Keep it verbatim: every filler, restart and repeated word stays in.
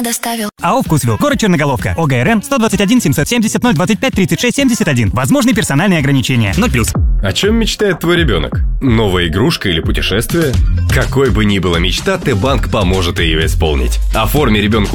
вкусно доставил. АО «Вкусвилл», город Черноголовка, ОГРН сто двадцать один семьсот семьдесят ноль двадцать пять тридцать шесть семьдесят один. Возможны персональные ограничения. ноль плюс. О чем мечтает твой ребенок? Новая игрушка или путешествие? Какой бы ни была мечта, Т-банк поможет ее исполнить. Оформи ребенку